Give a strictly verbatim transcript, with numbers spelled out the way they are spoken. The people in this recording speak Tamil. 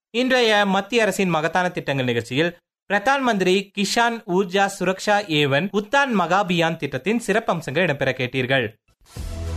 இன்றைய மத்திய அரசின் மகத்தான திட்டங்கள் நிகழ்ச்சியில் பிரதான் மந்திரி கிஷான் ஊர்ஜா சுரக்ஷா ஏவன் உத்தான் மகாபியான் திட்டத்தின் சிறப்பம்சங்கள் இடம்பெற கேட்டீர்கள்.